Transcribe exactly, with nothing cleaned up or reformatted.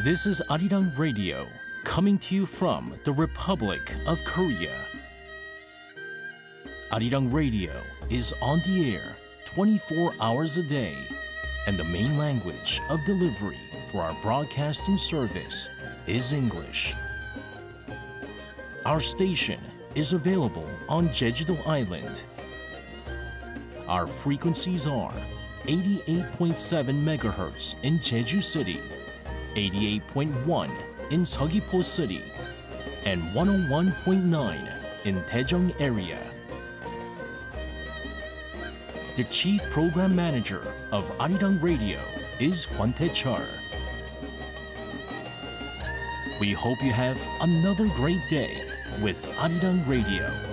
This is Arirang Radio, coming to you from the Republic of Korea. Arirang Radio is on the air twenty-four hours a day, and the main language of delivery for our broadcasting service is English. Our station is available on Jeju-do Island. Our frequencies are eighty-eight point seven megahertz in Jeju City, eighty-eight point one in Seogwipo City, and one oh one point nine in Daejeong area. The Chief Program Manager of Arirang Radio is Kwon Tae-chul. We hope you have another great day with Arirang Radio.